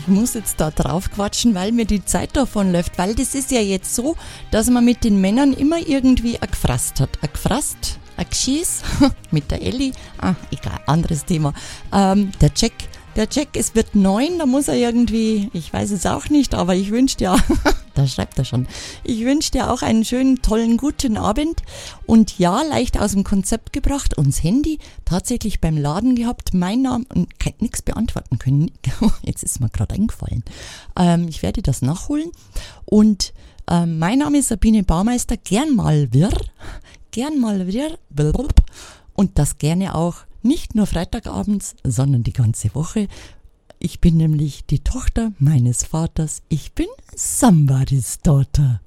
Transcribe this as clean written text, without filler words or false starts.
ich muss jetzt da drauf quatschen, weil mir die Zeit davon läuft. Weil das ist ja jetzt so, dass man mit den Männern immer irgendwie gefrasst hat. Gefrasst, geschieß mit der Elli. Egal, anderes Thema. Der Jack, es wird 9, da muss er irgendwie, ich weiß es auch nicht, aber ich wünsche dir, da schreibt er schon, ich wünsche dir auch einen schönen, tollen, guten Abend. Und ja, leicht aus dem Konzept gebracht, uns Handy tatsächlich beim Laden gehabt, mein Name und nichts beantworten können. Jetzt ist mir gerade eingefallen. Ich werde das nachholen. Und mein Name ist Sabine Baumeister, gern mal wirr, und das gerne auch nicht nur Freitagabends, sondern die ganze Woche. Ich bin nämlich die Tochter meines Vaters. Ich bin somebody's daughter.